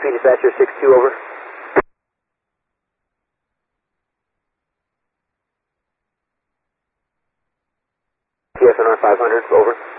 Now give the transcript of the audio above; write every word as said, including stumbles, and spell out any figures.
P dispatcher six two, over. T S N R five hundred, over.